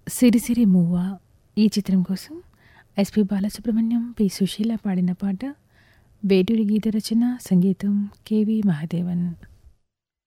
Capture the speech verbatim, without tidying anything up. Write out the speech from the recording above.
సిరిసిరి మూవ ఈ చిత్రం కోసం ఎస్పి బాలసుబ్రహ్మణ్యం, పి సుశీల పాడిన పాట. వేటూరి గీత రచన, సంగీతం కెవి మహాదేవన్.